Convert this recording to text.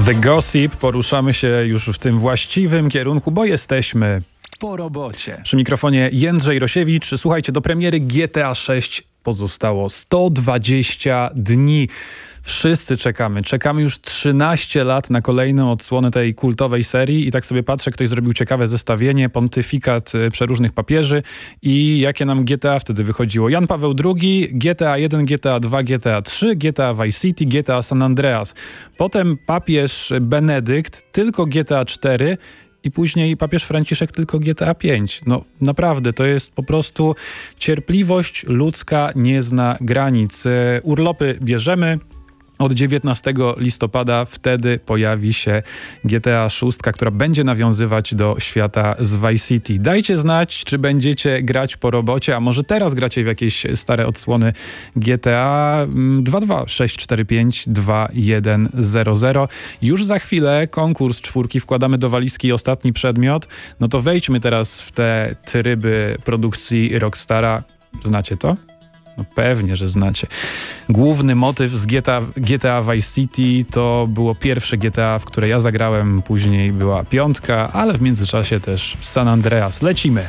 The Gossip. Poruszamy się już w tym właściwym kierunku, bo jesteśmy po robocie. Przy mikrofonie Jędrzej Rosiewicz. Słuchajcie, do premiery GTA 6 pozostało 120 dni. Wszyscy czekamy. Czekamy już 13 lat na kolejną odsłonę tej kultowej serii i tak sobie patrzę, ktoś zrobił ciekawe zestawienie, pontyfikat przeróżnych papieży i jakie nam GTA wtedy wychodziło. Jan Paweł II, GTA 1, GTA 2, GTA 3, GTA Vice City, GTA San Andreas. Potem papież Benedykt, tylko GTA 4 i później papież Franciszek tylko GTA 5. No naprawdę, to jest po prostu cierpliwość ludzka nie zna granic. Urlopy bierzemy. Od 19 listopada wtedy pojawi się GTA 6, która będzie nawiązywać do świata z Vice City. Dajcie znać, czy będziecie grać po robocie, a może teraz gracie w jakieś stare odsłony GTA 226452100. Już za chwilę konkurs czwórki, wkładamy do walizki ostatni przedmiot. No to wejdźmy teraz w te tryby produkcji Rockstara. Znacie to? No pewnie, że znacie. Główny motyw z GTA Vice City to było pierwsze GTA, w które ja zagrałem, później była 5, ale w międzyczasie też San Andreas. Lecimy!